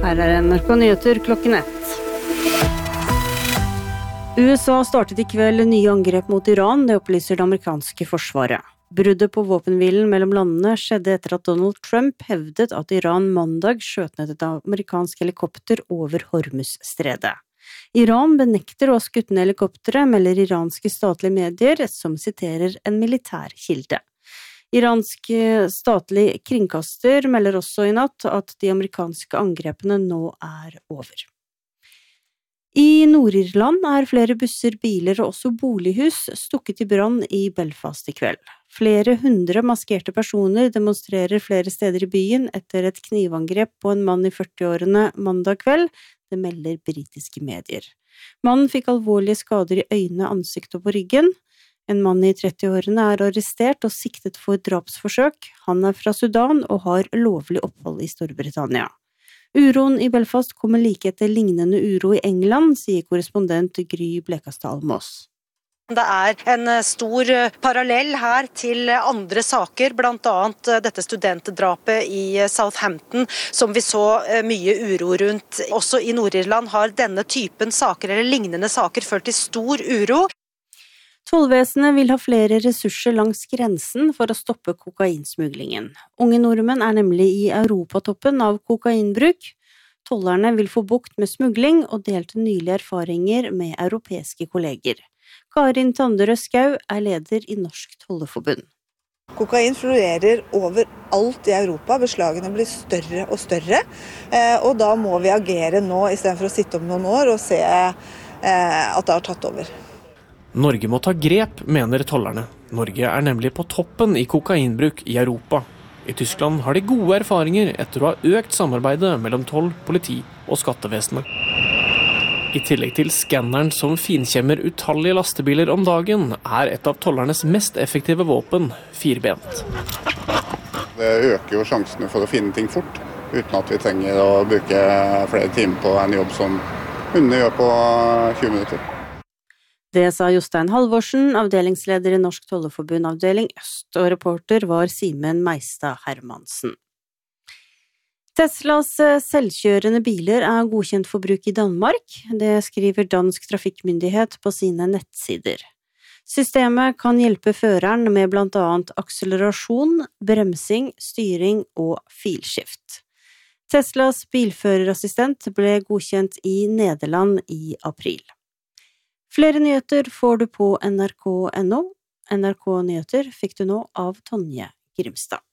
Her NRK Nyheter klokken 1. USA startet I kveld nye angrep mot Iran, det opplyser det amerikanske forsvaret. Bruddet på våpenhvilen mellom landene skjedde etter at Donald Trump hevdet at Iran mandag skjøt ned et amerikansk helikopter over Hormuz-stredet. Iran benekter å ha skutt ned helikopteret, melder iranske statlige medier, som siterer en militær kilde. Iransk statlig kringkaster melder også I natt at de amerikanske angrepene nå over. I Nord-Irland flere busser, biler og også bolighus stukket I brann I Belfast I kveld. Flere hundre maskerte personer demonstrerer flere steder I byen etter et knivangrep på en mann I 40-årene mandag kveld, det melder britiske medier. Mannen fikk alvorlige skader I øynene, ansikt og på ryggen. En mann I 30-årene arrestert og siktet for drapsforsøk. Han fra Sudan og har lovlig opphold I Storbritannia. Uroen I Belfast kommer like etter lignende uro I England, sier korrespondent Gry Blekastad Almås. Det en stor parallell her til andre saker, blant annet dette studentdrapet I Southampton, som vi så mye uro rundt. Også I Nord-Irland har denne typen saker eller lignende saker ført til stor uro. Tollvesenet vil ha flere ressurser langs grensen for å stoppe kokainsmuglingen. Unge nordmenn nemlig I europatoppen av kokainbruk. Tollerne vil få bukt med smugling og delte nylig erfaringer med europeiske kolleger. Karin Tanderød Skau leder I Norsk Tolleforbund. Kokain florerer overalt I Europa, beslagene blir større og større, og da må vi agere nå I stedet for å sitte om noen år og se at det har tatt over. Norge må ta grep, mener tollerne. Norge nemlig på toppen I kokainbruk I Europa. I Tyskland har de gode erfaringer etter å ha økt samarbeidet mellom toll, politi og skattevesenet. I tillegg til skanneren som finkjemmer utallige lastebiler om dagen, et av tollernes mest effektive våpen firbent. Det øker jo sjansene for å finne ting fort, uten at vi trenger å bruke flere timer på en jobb som hundene gjør på 20 minutter. Det sa Jostein Halvorsen, avdelingsleder I Norsk Tolleforbund avdeling Øst, og reporter var Simen Meistad Hermansen. Teslas selvkjørende biler godkjent for bruk I Danmark, det skriver Dansk Trafikkmyndighet på sine nettsider. Systemet kan hjelpe føreren med blant annet akselerasjon, bremsing, styring og filskift. Teslas bilførerassistent ble godkjent I Nederland I april. Flere nyheter får du på NRK.no. NRK Nyheter fikk du nå av Tonje Grimstad.